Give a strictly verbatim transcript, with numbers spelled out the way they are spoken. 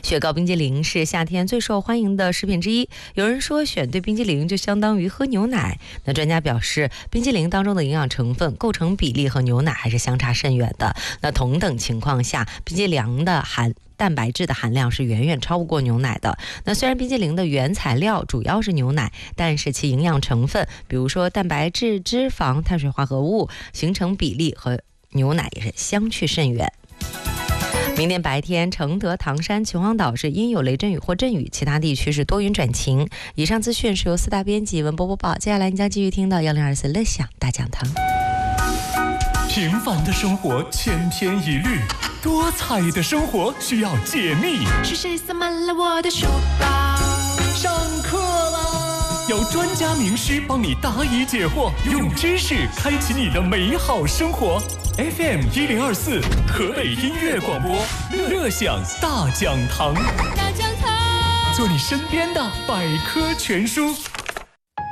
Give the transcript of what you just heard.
雪糕冰激凌是夏天最受欢迎的食品之一。有人说选对冰激凌就相当于喝牛奶，那专家表示，冰激凌当中的营养成分构成比例和牛奶还是相差甚远的。那同等情况下，冰激凌的含蛋白质的含量是远远超不过牛奶的。那虽然冰激凌的原材料主要是牛奶，但是其营养成分，比如说蛋白质、脂肪、碳水化合物形成比例和牛奶也是相去甚远。明天白天，承德、唐山、秦皇岛是阴有雷阵雨或阵雨，其他地区是多云转晴。以上资讯是由四大编辑文波播报。接下来你将继续听到幺零二四乐享大讲堂。 平凡的生活千篇一律，多彩的生活需要解密。 是谁塞满了我的书包？ 上课啦！有专家名师帮你答疑解惑，用知识开启你的美好生活。F M 一零二四，河北音乐广播，乐享大讲堂。 大讲堂， 做你身边的百科全书。